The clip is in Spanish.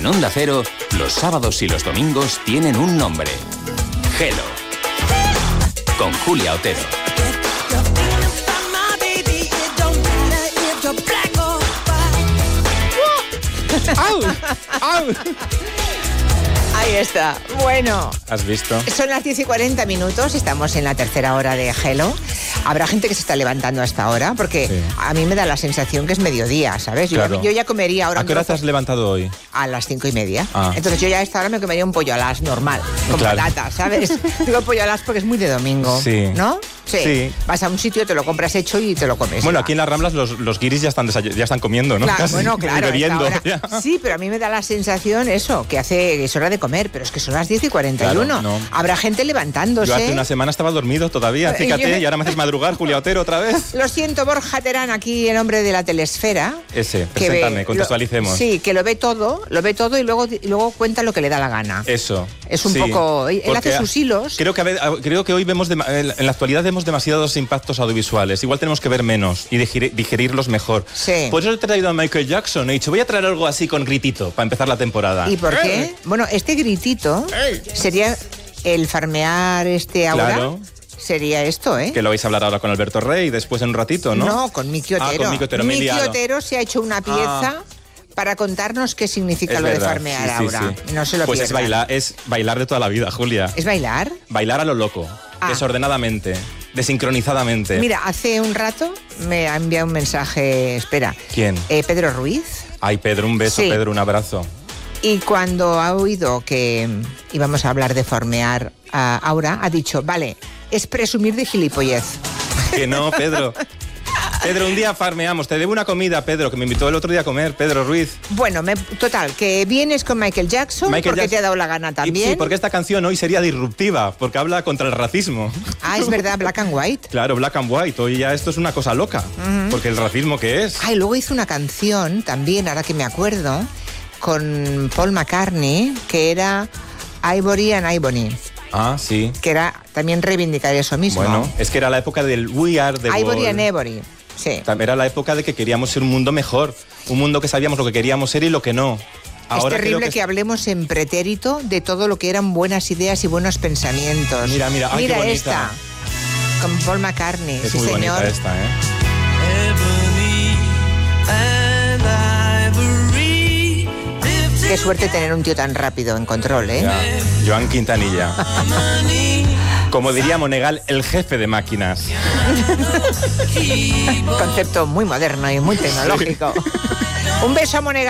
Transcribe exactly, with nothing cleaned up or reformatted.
En Onda Cero, los sábados y los domingos tienen un nombre. Hello. Con Julia Otero. ¡Au! ¡Au! Ahí está. Bueno. ¿Has visto? Son las diez y cuarenta minutos, estamos en la tercera hora de Hello. Habrá gente que se está levantando hasta ahora, porque sí. A mí me da la sensación que es mediodía, ¿sabes? Yo, claro. yo ya comería ahora... ¿A qué hora te has levantado hoy? A las cinco y media. Ah. Entonces yo ya a esta hora me comería un pollo alas normal, con claro. patatas, ¿sabes? Digo pollo alas porque es muy de domingo, sí. ¿no? Sí. sí. Vas a un sitio, te lo compras hecho y te lo comes. Bueno, aquí en las Ramblas los, los guiris ya están, ya están comiendo, ¿no? Claro, Casi, bueno, claro. Bebiendo, sí, pero a mí me da la sensación eso, que hace es hora de comer, pero es que son las diez y cuarenta y uno. Claro, no. Habrá gente levantándose. Yo hace una semana estaba dormido todavía, fíjate, yo... y ahora me haces madrugar, Julia Otero, otra vez. Lo siento, Borja Terán, aquí el hombre de la telesfera. Ese, preséntame, ve, contextualicemos. Lo, sí, que lo ve todo, lo ve todo y luego, y luego cuenta lo que le da la gana. Eso. Es un sí, poco... Él hace sus hilos. Creo que, creo que hoy vemos, de, en la actualidad vemos demasiados impactos audiovisuales. Igual tenemos que ver menos y digerir, digerirlos mejor. Sí. Por eso he traído a Michael Jackson. He dicho, voy a traer algo así con gritito para empezar la temporada. ¿Y por qué? Hey. Bueno, este gritito hey. sería el farmear este aura. Claro. Sería esto, ¿eh? Que lo vais a hablar ahora con Alberto Rey, después en un ratito, ¿no? No, con Miki Otero. Ah, con Miki Otero. Miki Otero se ha hecho una pieza... Ah. para contarnos qué significa es lo verdad, de farmear sí, sí, ahora. Sí. No se lo Pues pierdan. es bailar, es bailar de toda la vida, Julia. ¿Es bailar? Bailar a lo loco, ah. desordenadamente, desincronizadamente. Mira, hace un rato me ha enviado un mensaje, espera. ¿Quién? Eh, Pedro Ruiz. Ay, Pedro, un beso, sí. Pedro, un abrazo. Y cuando ha oído que íbamos a hablar de farmear a Aura, ha dicho, vale, es presumir de gilipollez. Que no, Pedro. Pedro, un día farmeamos. Te debo una comida, Pedro, que me invitó el otro día a comer, Pedro Ruiz. Bueno, me, total, que vienes con Michael Jackson Michael porque Jackson, te ha dado la gana también. Sí, porque esta canción hoy sería disruptiva, porque habla contra el racismo. Ah, es verdad, Black and White. Claro, Black and White. Hoy ya esto es una cosa loca, uh-huh. porque el racismo ¿qué es? Ah, y luego hizo una canción también, ahora que me acuerdo, con Paul McCartney, que era Ivory and Ivory. Ah, sí. Que era también reivindicar eso mismo. Bueno, es que era la época del We Are the Ivory World. and Ivory. Sí. Era la época de que queríamos ser un mundo mejor, un mundo que sabíamos lo que queríamos ser y lo que no. Ahora es terrible que... que hablemos en pretérito de todo lo que eran buenas ideas y buenos pensamientos. Mira, mira, ay, mira qué bonita. Esta, con Paul McCartney, es sí muy señor. Bonita esta, ¿eh? Qué suerte tener un tío tan rápido en control, ¿eh? Ya. Joan Quintanilla. Como diría Monegal, el jefe de máquinas. Concepto muy moderno y muy tecnológico. Sí. Un beso a Monegal.